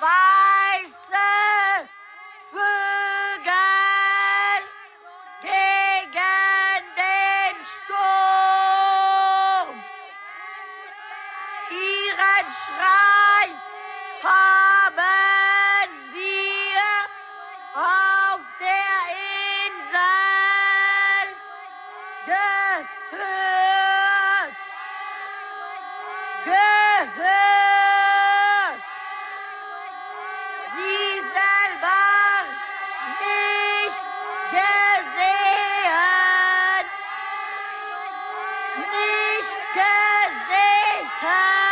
weiße Vögel gegen den Sturm. Ihren Schrei haben wir auf der Insel gehört. Sie selber nicht gesehen. Nicht gesehen.